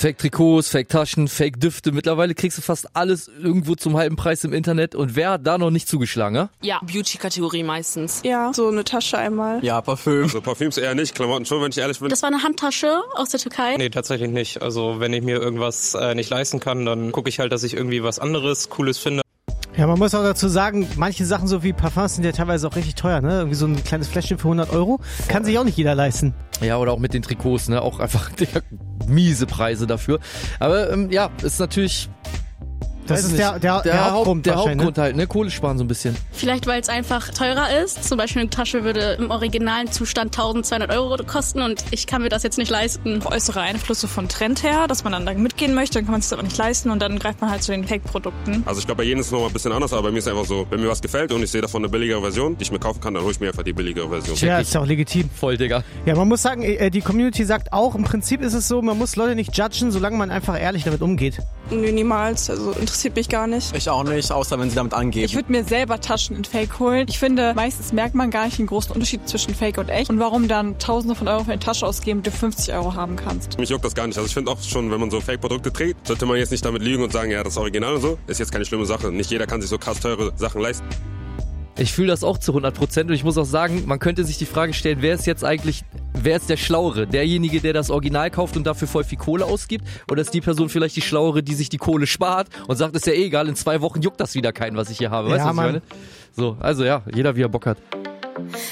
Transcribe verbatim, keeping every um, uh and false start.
Fake-Trikots, Fake-Taschen, Fake-Düfte. Mittlerweile kriegst du fast alles irgendwo zum halben Preis im Internet. Und wer hat da noch nicht zugeschlagen, ja? Ja, Beauty-Kategorie meistens. Ja, so eine Tasche einmal. Ja, Parfüm. Also Parfüms eher nicht, Klamotten schon, wenn ich ehrlich bin. Das war eine Handtasche aus der Türkei. Nee, tatsächlich nicht. Also wenn ich mir irgendwas äh, nicht leisten kann, dann gucke ich halt, dass ich irgendwie was anderes Cooles finde. Ja, man muss auch dazu sagen, manche Sachen so wie Parfums sind ja teilweise auch richtig teuer, ne? Irgendwie so ein kleines Fläschchen für hundert Euro kann sich auch nicht jeder leisten. Ja, oder auch mit den Trikots, ne? Auch einfach der, miese Preise dafür. Aber ähm, ja, ist natürlich... Das ist der, der, der, der Hauptgrund, der Hauptgrund ne? halt, ne? Kohle sparen so ein bisschen. Vielleicht, weil es einfach teurer ist. Zum Beispiel eine Tasche würde im originalen Zustand eintausendzweihundert Euro kosten und ich kann mir das jetzt nicht leisten. Äußere Einflüsse von Trend her, dass man dann da mitgehen möchte, dann kann man es aber nicht leisten und dann greift man halt zu den Fake-Produkten. Also ich glaube, bei jedem ist es nochmal ein bisschen anders, aber bei mir ist es einfach so, wenn mir was gefällt und ich sehe davon eine billigere Version, die ich mir kaufen kann, dann hole ich mir einfach die billigere Version. Ja, ist ja auch legitim. Voll, Digga. Ja, man muss sagen, die Community sagt auch, im Prinzip ist es so, man muss Leute nicht judgen, solange man einfach ehrlich damit umgeht. Nö, niemals. Also interessiert mich gar nicht. Ich auch nicht, außer wenn sie damit angeben. Ich würde mir selber Taschen in Fake holen. Ich finde, meistens merkt man gar nicht den großen Unterschied zwischen Fake und echt. Und warum dann Tausende von Euro für eine Tasche ausgeben, die du fünfzig Euro haben kannst. Mich juckt das gar nicht. Also ich finde auch schon, wenn man so Fake-Produkte trägt, sollte man jetzt nicht damit lügen und sagen, ja, das ist Original und so. Ist jetzt keine schlimme Sache. Nicht jeder kann sich so krass teure Sachen leisten. Ich fühle das auch zu hundert Prozent und ich muss auch sagen, man könnte sich die Frage stellen, wer ist jetzt eigentlich, wer ist der Schlauere? Derjenige, der das Original kauft und dafür voll viel Kohle ausgibt? Oder ist die Person vielleicht die Schlauere, die sich die Kohle spart und sagt, ist ja eh egal, in zwei Wochen juckt das wieder keinen, was ich hier habe. Weißt du, Ja, was ich meine? So, also ja, jeder wie er Bock hat.